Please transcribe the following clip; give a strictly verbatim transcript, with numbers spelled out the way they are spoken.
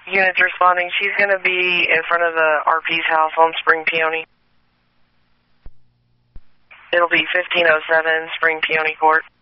Units responding. She's going to be in front of the R P's house on Spring Peony. It'll be fifteen oh seven Spring Peony Court.